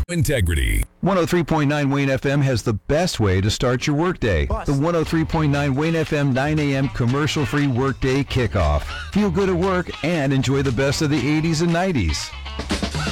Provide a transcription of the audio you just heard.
Integrity. 103.9 Wayne FM has the best way to start your workday. The 103.9 Wayne FM 9 a.m. commercial-free workday kickoff. Feel good at work and enjoy the best of the 80s and 90s.